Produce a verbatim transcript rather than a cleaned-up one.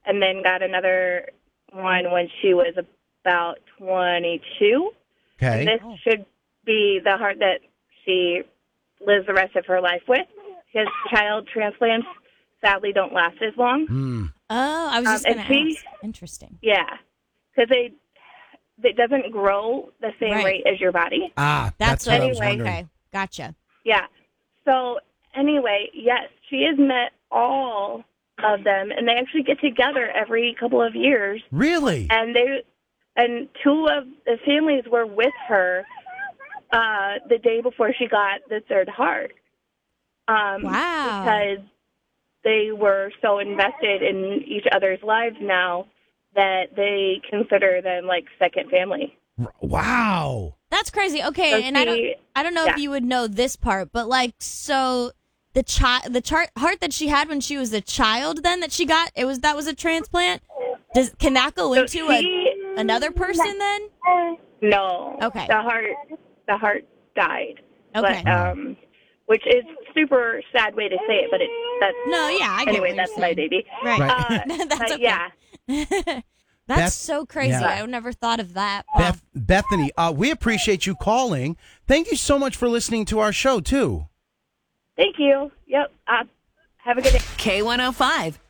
and then got another one when she was about twenty-two. Okay. And this Oh. should be the heart that she lives the rest of her life with. His child transplants sadly don't last as long. Mm. Oh, I was Um, just going and to she- ask. Interesting. Yeah, because they it doesn't grow the same Right. rate as your body. Ah, That's, that's, what what I was anyway, wondering. Okay, gotcha. Yeah. So anyway, yes, she has met all of them, and they actually get together every couple of years. Really? And they and two of the families were with her uh, the day before she got the third heart. Um, Wow. Because they were so invested in each other's lives now that they consider them like second family. R- Wow. That's crazy. Okay, So and I don't she- I don't know yeah. if you would know this part, but like so the child the chart heart that she had when she was a child then that she got, it was that was a transplant? Does can that go So into she- a, another person then? No. Okay. The heart the heart died. Okay. But, um, which is super sad way to say it, but it's that's No, yeah, I get anyway, what that's you're my saying. baby. Right. Right. Uh, That's but okay. yeah. That's Beth- so crazy. yeah. I never thought of that. Wow. Beth, Bethany, uh, we appreciate you calling. Thank you so much for listening to our show, too. Thank you. Yep. Uh, have a good day. K one oh five,